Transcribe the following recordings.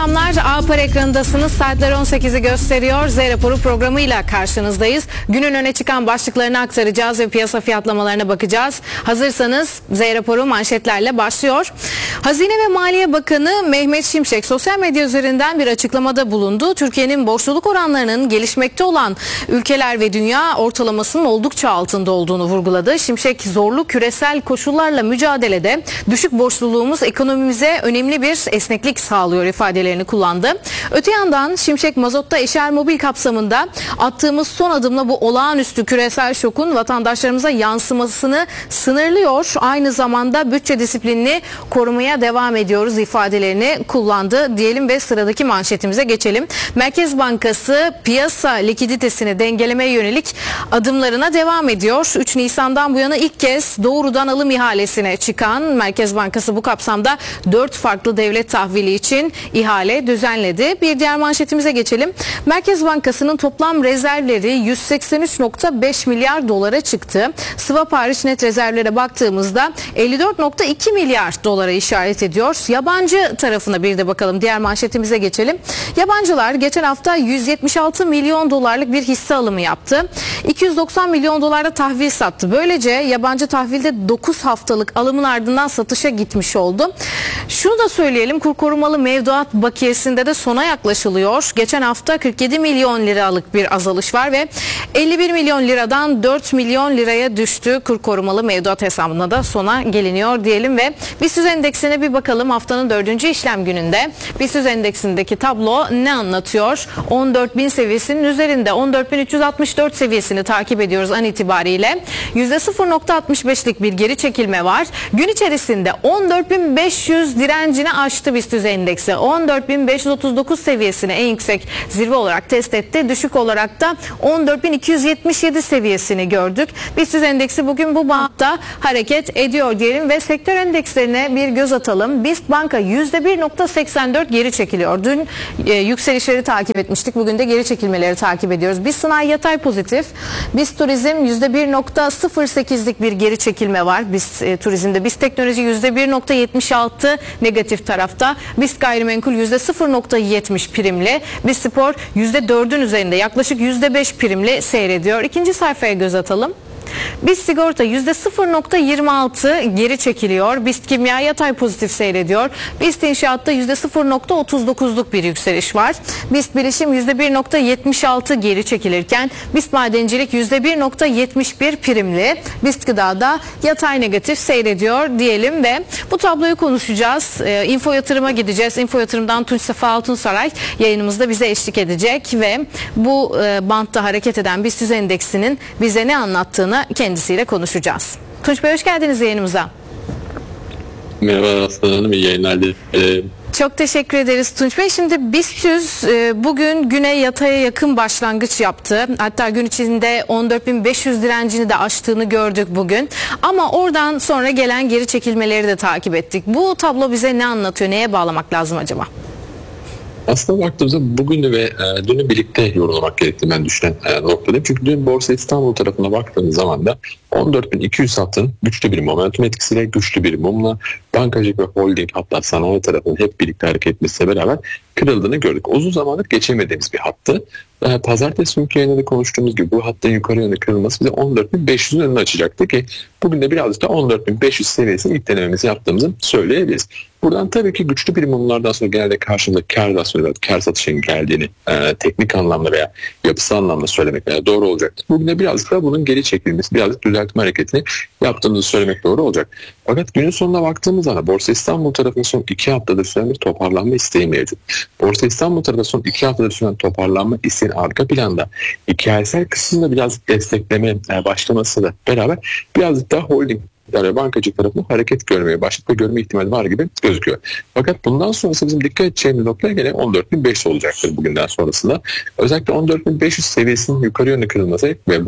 akşamlar. A-Par ekranındasınız. Saatler 18'i gösteriyor. Z raporu programıyla karşınızdayız. Günün öne çıkan başlıklarını aktaracağız ve piyasa fiyatlamalarına bakacağız. Hazırsanız Z raporu manşetlerle başlıyor. Hazine ve Maliye Bakanı Mehmet Şimşek sosyal medya üzerinden bir açıklamada bulundu. Türkiye'nin borçluluk oranlarının gelişmekte olan ülkeler ve dünya ortalamasının oldukça altında olduğunu vurguladı. Şimşek zorlu küresel koşullarla mücadelede düşük borçluluğumuz ekonomimize önemli bir esneklik sağlıyor ifadelerini kullandı. Öte yandan Şimşek mazotta eşer mobil kapsamında attığımız son adımla bu olağanüstü küresel şokun vatandaşlarımıza yansımasını sınırlıyor. Aynı zamanda bütçe disiplinini korumaya devam ediyoruz ifadelerini kullandı diyelim ve sıradaki manşetimize geçelim. Merkez Bankası piyasa likiditesini dengelemeye yönelik adımlarına devam ediyor. 3 Nisan'dan bu yana ilk kez doğrudan alım ihalesine çıkan Merkez Bankası bu kapsamda 4 farklı devlet tahvili için ihale düzenledi. Bir diğer manşetimize geçelim. Merkez Bankası'nın toplam rezervleri 183,5 milyar dolara çıktı. Swap hariç net rezervlere baktığımızda 54,2 milyar dolara işaret ediyor. Yabancı tarafına bir de bakalım. Diğer manşetimize geçelim. Yabancılar geçen hafta 176 milyon dolarlık bir hisse alımı yaptı. 290 milyon dolarda tahvil sattı. Böylece yabancı tahvilde 9 haftalık alımın ardından satışa gitmiş oldu. Şunu da söyleyelim, kur korumalı mevduat bakiyesinde de sona yaklaşılıyor. Geçen hafta 47 milyon liralık bir azalış var ve 51 milyon liradan 4 milyon liraya düştü. Kur korumalı mevduat hesabına da sona geliniyor diyelim ve BIST endeksine bir bakalım. Haftanın 4. işlem gününde BIST endeksindeki tablo ne anlatıyor? 14.000 seviyesinin üzerinde 14.364 seviyesini takip ediyoruz an itibariyle. %0,65'lik bir geri çekilme var. Gün içerisinde 14.500 direncini aştı BIST endeksi. 14.539 seviyesini en yüksek zirve olarak test etti. Düşük olarak da 14.277 seviyesini gördük. BIST endeksi bugün bu bantta hareket ediyor diyelim ve sektör endekslerine bir göz atalım. BIST Banka %1,84 geri çekiliyor. Dün yükselişleri takip etmiştik. Bugün de geri çekilmeleri takip ediyoruz. BIST Sanayi yatay pozitif. BIST Turizm %1,08'lik bir geri çekilme var. BIST Turizm'de. BIST Teknoloji %1,76 negatif tarafta. BIST Gayrimenkul %0,70 primli. BIST Spor %4'ün üzerinde yaklaşık %5 primli seyrediyor. İkinci sayfaya göz atalım. BIST Sigorta %0,26 geri çekiliyor. BIST Kimya yatay pozitif seyrediyor. BIST İnşaat'ta %0,39'luk bir yükseliş var. BIST Bilişim %1,76 geri çekilirken BIST Madencilik %1,71 primli. BIST Gıda'da yatay negatif seyrediyor diyelim ve bu tabloyu konuşacağız. Info Yatırım'a gideceğiz. Info Yatırım'dan Tunç Sefa Altunsaray yayınımızda bize eşlik edecek ve bu bantta hareket eden BIST endeksinin bize ne anlattığını kendisiyle konuşacağız. Tunç Bey hoş geldiniz yayınımıza. Merhaba Aslan Hanım, iyi yayınlar dilerim. Çok teşekkür ederiz Tunç Bey. Şimdi BIST 100 bugün güne yataya yakın başlangıç yaptı. Hatta gün içinde 14.500 direncini de aştığını gördük bugün. Ama oradan sonra gelen geri çekilmeleri de takip ettik. Bu tablo bize ne anlatıyor? Neye bağlamak lazım acaba? Aslında baktığımızda bugünü ve dünü birlikte yorumlamak gerektiğini ben düşünen noktadayım. Çünkü dün Borsa İstanbul tarafına baktığımız zaman da 14.200 hattın güçlü bir momentum etkisiyle, güçlü bir mumla bankacılık ve holding hatta sanayi tarafının hep birlikte hareket etmesiyle beraber kırıldığını gördük. Uzun zamandır geçemediğimiz bir hattı. Pazartesi günkü yayında da konuştuğumuz gibi bu hattın yukarı yönlü kırılması bize 14.500'ün önünü açacaktı ki bugün de birazcık da 14.500 seviyesini ilk denememizi yaptığımızı söyleyebiliriz. Buradan tabii ki güçlü bir mumlardan sonra genelde karşımıza kar satışının geldiğini teknik anlamda veya yapısal anlamda söylemek veya doğru olacaktır. Bugün de birazcık da bunun geri çekilmesi, birazcık düzeltme hareketini yaptığımızı söylemek doğru olacak. Fakat günün sonuna baktığımız zaman Borsa İstanbul tarafının son 2 haftadır süren bir toparlanma isteği mevcut. Borsa İstanbul tarafında son 2 haftadır süren toparlanma isteğinin arka planda hikayesel kısmında birazcık destekleme başlamasıyla beraber birazcık daha holding ve bankacılık tarafında hareket görmeye başladık ve görme ihtimali var gibi gözüküyor. Fakat bundan sonrası bizim dikkat edeceğimiz noktaya gene 14.500 olacaktır bugünden sonrasında. Özellikle 14.500 seviyesinin yukarı yönlü kırılması ve bunun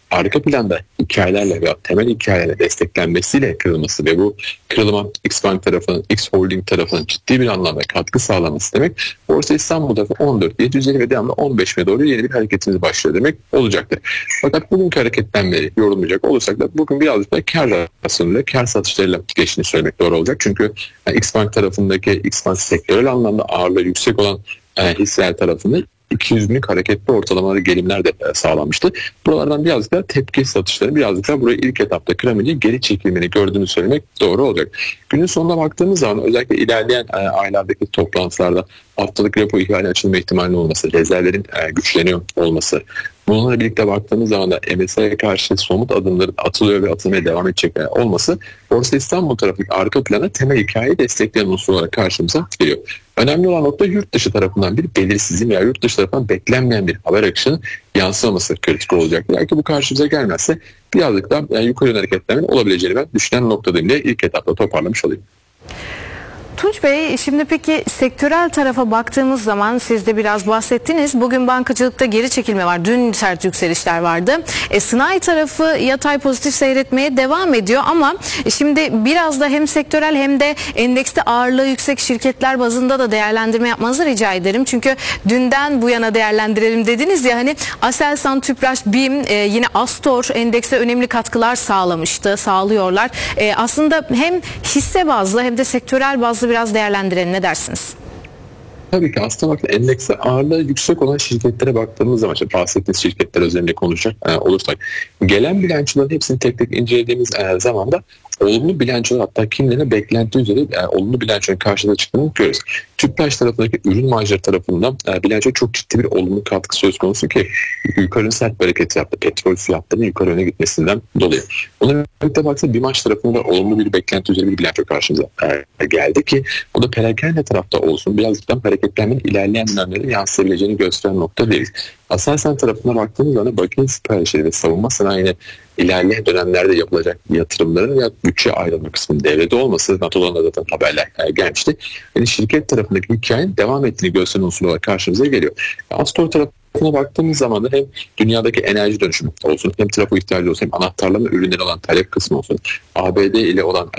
arka planda hikayelerle veya temel hikayelerle desteklenmesiyle kırılması ve bu kırılıma Xbank tarafının, X Holding tarafının ciddi bir anlamda katkı sağlaması demek. Borsa İstanbul tarafı 14.750 ve devamlı 15.000'e doğru yeni bir hareketimiz başlıyor demek olacaktır. Fakat bugünkü hareketlenmeyi yorumlayacak olursak da bugün birazcık da kar rasyonuyla, kar satışlarıyla geçtiğini söylemek doğru olacak. Çünkü Xbank tarafındaki Xbank sektörel anlamda ağırlığı yüksek olan hisseler tarafında 200 günlük hareketli ortalamaları gelimler de sağlanmıştı. Buralardan birazcık da tepki satışları birazcık da burayı ilk etapta kıramayınca geri çekilmeni gördüğünü söylemek doğru olacak. Günün sonuna baktığımız zaman özellikle ilerleyen aylardaki toplantılarda haftalık repo ihlali açılma ihtimalinin olması, rezervlerin güçleniyor olması, bununla birlikte baktığımız zaman da MSCI'ye karşı somut adımların atılıyor ve atılmaya devam edecek olması Borsa İstanbul tarafındaki arka plana temel hikayeyi destekleyen unsur olarak karşımıza geliyor. Önemli olan nokta yurt dışı tarafından bir belirsizliğin veya yurt dışı tarafından beklenmeyen bir haber akışının yansımaması kritik olacak. Belki bu karşımıza gelmezse birazcık daha yukarı yönlü hareketlerin olabileceğini ben düşünen noktadayım diye ilk etapta toparlamış olayım. Tunç Bey, şimdi peki sektörel tarafa baktığımız zaman siz de biraz bahsettiniz. Bugün bankacılıkta geri çekilme var. Dün sert yükselişler vardı. Sanayi tarafı yatay pozitif seyretmeye devam ediyor ama şimdi biraz da hem sektörel hem de endekste ağırlığı yüksek şirketler bazında da değerlendirme yapmanızı rica ederim. Çünkü dünden bu yana değerlendirelim dediniz ya, hani Aselsan, Tüpraş, BİM, yine Astor endekse önemli katkılar sağlamıştı, sağlıyorlar. Aslında hem hisse bazlı hem de sektörel bazlı biraz değerlendirelim, ne dersiniz? Tabii ki aslında bak, endekse ağırlığı yüksek olan şirketlere baktığımız zaman, işte bahsettiğiniz şirketler üzerinde konuşacak olursak, gelen bilançoların hepsini tek tek incelediğimiz zaman da olumlu bilançolar, hatta kimlerine beklenti üzere olumlu bilançonun karşısına çıktığını görüyoruz. Tüpraş tarafındaki ürün marjları tarafından bilanço çok ciddi bir olumlu katkı söz konusu ki yukarı sert bir hareket yaptı. Petrol fiyatlarının yukarı öne gitmesinden dolayı. Buna birlikte baksa BİMAŞ tarafında da olumlu bir beklenti üzere bir bilanço karşımıza geldi ki bu da perakende tarafta olsun birazcık daha hareketlenmenin ilerleyen dönemlerde yansıyabileceğini gösteren nokta değil. Aselsan tarafına baktığımız zaman makine siparişleri ve savunma sanayine ilerleyen dönemlerde yapılacak yatırımların ya bütçe ayrılma kısmının devrede olması, NATO'dan da zaten haberler gelmişti. Yani şirket tarafındaki hikayenin devam ettiğini gösteren unsur olarak karşımıza geliyor. Astor tarafına baktığımız zaman da hem dünyadaki enerji dönüşümü olsun, hem trafo ihtiyacı olsun, hem anahtarlama ürünleri olan talep kısmı olsun, ABD ile olan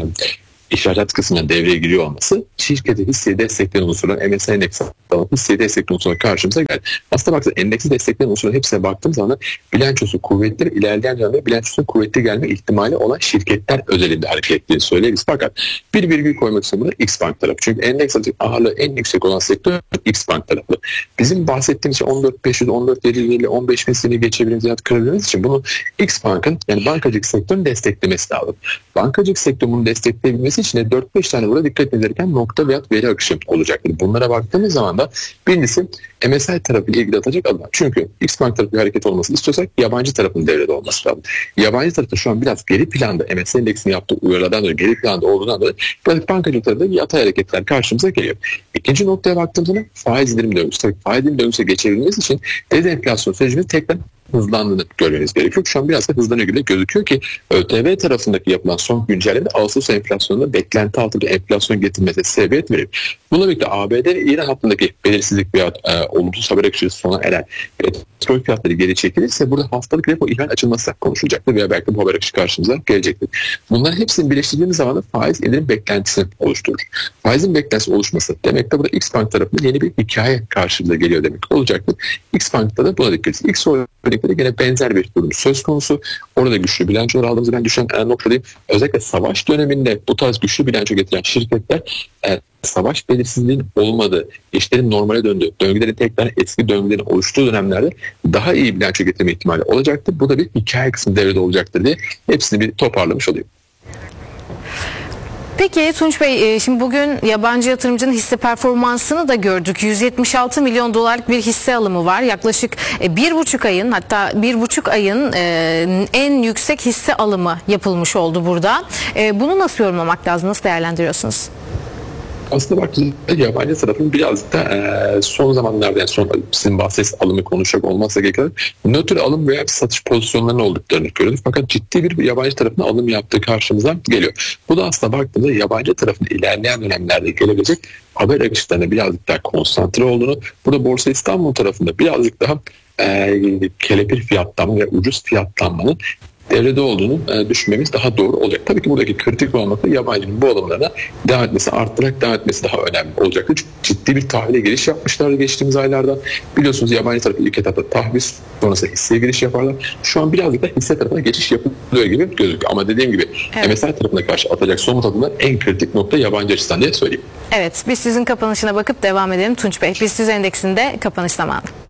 ihracat kısmına devreye giriyor olması şirketi hisseye destekleyen unsurlar, MSCI endeksi hisseye destekleyen unsurlar karşımıza geldi. Aslında baksa endeksi destekleyen unsurların hepsine baktığımız zaman bilançosu kuvvetli, ilerleyen dönemde bilançosunun kuvvetli gelme ihtimali olan şirketler özelinde hareket ettiğini söyleyebiliriz. Fakat bir virgül koymak istiyorum burada Xbank tarafı. Çünkü endeks ağırlığı en yüksek olan sektör Xbank tarafı. Bizim bahsettiğimiz şey 14.500, 14.750, 15.000 seni geçebiliriz ya da kırabiliriz için bunu Xbank'ın, yani bankacılık sektörünün desteklemesi lazım. Bankacılık sektörünün destekleyebilmesi için de 4-5 tane burada dikkat edilirken nokta veya veri akışı olacaktır. Bunlara baktığımız zaman da birincisi MSCI tarafıyla ilgili atacak adımlar. Çünkü Xbank tarafı bir hareket olmasını istiyorsak yabancı tarafın devrede olması lazım. Yabancı tarafta şu an biraz geri planda, MSCI endeksini yaptığı uyarılardan dolayı geri planda olduğundan dolayı bankacılık tarafında yatay hareketler karşımıza geliyor. İkinci noktaya baktığımız zaman faiz indirim döngüsü. Tabii faiz indirim döngüsü geçebilmemiz için dezenflasyon sürecimiz tekrar hızlandığını görmeniz gerekiyor. Şu an biraz da hızlanıyor gibi gözüküyor ki ÖTV tarafındaki yapılan son güncelleme Ağustos enflasyonunda beklenti altı bir enflasyon getirmesine sebebiyet verir. Bununla birlikte ABD ve İran hattındaki belirsizlik veya olumsuz haber akışı sona eren petrol fiyatları geri çekilirse burada haftalık repo ihlal açılması konuşulacaktır veya belki bu haber akışı karşımıza gelecektir. Bunların hepsini birleştirdiğimiz zaman da faiz indirim beklentisini oluşturur. Faizin beklentisi oluşması demek de burada Xbank tarafında yeni bir hikaye karşımıza geliyor demek olacaktır. Xbank'ta da buna dikkat edin. X örnekleri gene benzer bir durum söz konusu. Orada güçlü bilançolar aldığımızı ben düşen noktadayım. Özellikle savaş döneminde bu tarz güçlü bilanço getiren şirketler savaş belirsizliğinin olmadığı, işlerin normale döndüğü, döngülerin tekrar eski döngülerin oluştuğu dönemlerde daha iyi bilanço getirme ihtimali olacaktır. Bu da bir hikaye kısmı devrede olacaktır diye hepsini bir toparlamış olayım. Peki Tunç Bey, şimdi bugün yabancı yatırımcının hisse performansını da gördük. 176 milyon dolarlık bir hisse alımı var. Yaklaşık 1,5 ayın, hatta 1,5 ayın en yüksek hisse alımı yapılmış oldu burada. Bunu nasıl yorumlamak lazım? Nasıl değerlendiriyorsunuz? Aslında baktığımızda yabancı tarafın birazcık da son zamanlarda, yani son sizin bahsettiğiniz alımı konuşacak olmazsa gerekir, nötr alım veya satış pozisyonlarının olduklarını görüyoruz. Fakat ciddi bir yabancı tarafın alım yaptığı karşımıza geliyor. Bu da aslında baktığımızda yabancı tarafın ilerleyen dönemlerde gelebilecek haber akışlarına birazcık daha konsantre olduğunu, burada Borsa İstanbul tarafında birazcık daha kelepir fiyatlanma ve ucuz fiyatlanmanın devrede olduğunu düşünmemiz daha doğru olacak. Tabii ki buradaki kritik olan nokta yabancının bu alımlarına devam etmesi, arttırarak devam etmesi daha önemli olacaktır. Çünkü ciddi bir tahvile giriş yapmışlardı geçtiğimiz aylarda. Biliyorsunuz yabancı tarafı ilk etapta tahvil, sonrasında hisseye giriş yaparlar. Şu an birazcık da hisse tarafına geçiş yapılıyor gibi gözüküyor. Ama dediğim gibi MSCI tarafına karşı atacak somut adımlar en kritik nokta yabancı açısından diye söyleyeyim. Evet, BIST 100'ün kapanışına bakıp devam edelim Tunç Bey. BIST 100 endeksinde kapanış zamanı.